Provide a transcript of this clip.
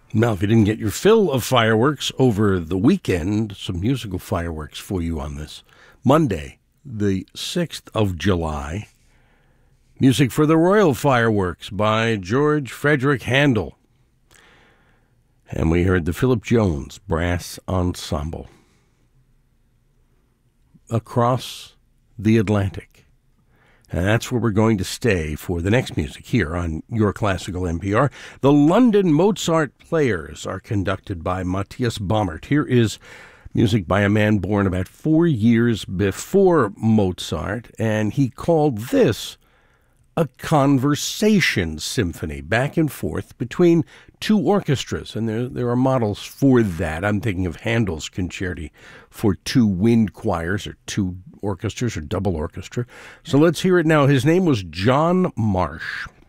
Now, if you didn't get your fill of fireworks over the weekend, some musical fireworks for you on this Monday, the 6th of July. Music for the Royal Fireworks by George Frederick Handel. And we heard the Philip Jones Brass Ensemble. Across the Atlantic. And that's where we're going to stay for the next music here on Your Classical NPR. The London Mozart Players are conducted by Matthias Baumert. Here is music by a man born about 4 years before Mozart, and he called this a conversation symphony, back and forth between two orchestras, and there are models for that. I'm thinking of Handel's Concerti for two wind choirs, or two orchestras, or double orchestra. So let's hear it now. His name was John Marsh.